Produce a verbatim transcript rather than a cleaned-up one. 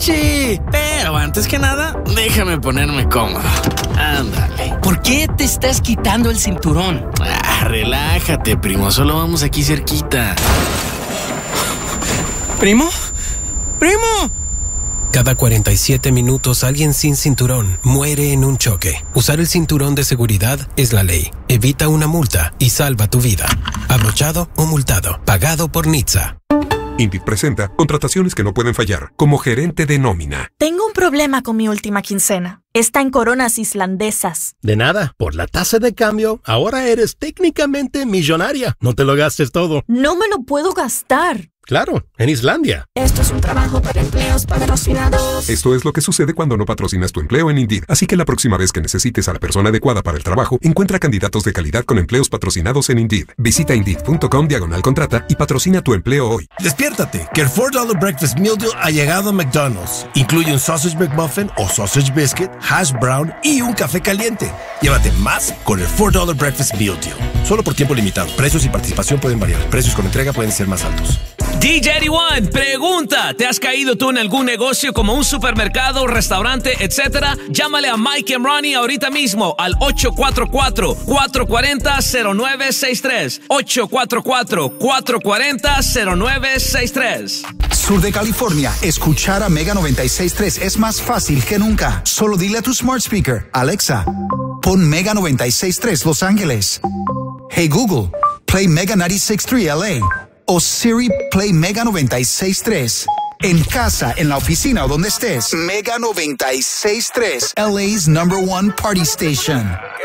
Sí, pero antes que nada, déjame ponerme cómodo. Ándale. ¿Por qué te estás quitando el cinturón? Ah, relájate, primo. Solo vamos aquí cerquita. ¿Primo? ¡Primo! Cada cuarenta y siete minutos alguien sin cinturón muere en un choque. Usar el cinturón de seguridad es la ley. Evita una multa y salva tu vida. Abrochado o multado. Pagado por N H T S A. Indeed presenta contrataciones que no pueden fallar. Como gerente de nómina. Tengo un problema con mi última quincena. Está en coronas islandesas. De nada. Por la tasa de cambio, ahora eres técnicamente millonaria. No te lo gastes todo. No me lo puedo gastar. Claro, en Islandia. Esto es un trabajo para empleos patrocinados. Esto es lo que sucede cuando no patrocinas tu empleo en Indeed. Así que la próxima vez que necesites a la persona adecuada para el trabajo, encuentra candidatos de calidad con empleos patrocinados en Indeed. Visita Indeed.com diagonal contrata y patrocina tu empleo hoy. Despiértate, que el cuatro dólar Breakfast Meal Deal ha llegado a McDonald's. Incluye un Sausage McMuffin o Sausage Biscuit, Hash Brown y un café caliente. Llévate más con el cuatro dólar Breakfast Meal Deal. Solo por tiempo limitado. Precios y participación pueden variar. Precios con entrega pueden ser más altos. D J eighty-one, pregunta, ¿te has caído tú en algún negocio como un supermercado, restaurante, etcétera? Llámale a Mike and Ronnie ahorita mismo al ocho cuatro cuatro, cuatro cuatro cero, cero nueve seis tres. ocho cuatro cuatro, cuatro cuatro cero, cero nueve seis tres. Sur de California, escuchar a Mega noventa y seis punto tres es más fácil que nunca. Solo dile a tu smart speaker, Alexa, pon Mega noventa y seis punto tres Los Ángeles. Hey Google, play Mega noventa y seis punto tres L A. O Siri, play Mega noventa y seis punto tres. En casa, en la oficina o donde estés. Mega noventa y seis punto tres, L A's number one party station.